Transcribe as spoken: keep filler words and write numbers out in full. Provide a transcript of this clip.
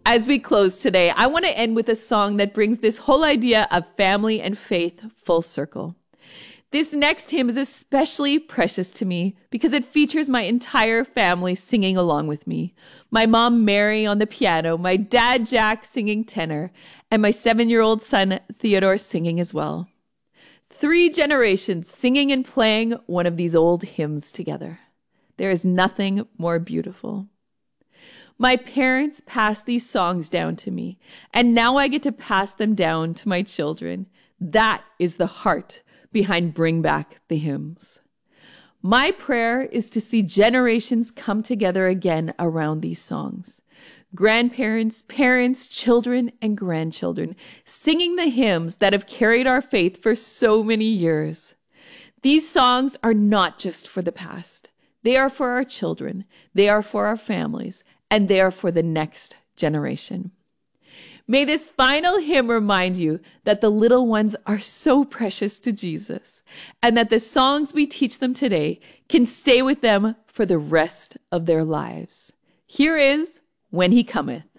As we close today, I want to end with a song that brings this whole idea of family and faith full circle. This next hymn is especially precious to me because it features my entire family singing along with me. My mom, Mary, on the piano, my dad, Jack, singing tenor, and my seven-year-old son, Theodore, singing as well. Three generations singing and playing one of these old hymns together. There is nothing more beautiful. My parents passed these songs down to me, and now I get to pass them down to my children. That is the heart behind Bring Back the Hymns. My prayer is to see generations come together again around these songs. Grandparents, parents, children, and grandchildren singing the hymns that have carried our faith for so many years. These songs are not just for the past. They are for our children, they are for our families, and they are for the next generation. May this final hymn remind you that the little ones are so precious to Jesus, and that the songs we teach them today can stay with them for the rest of their lives. Here is When He Cometh.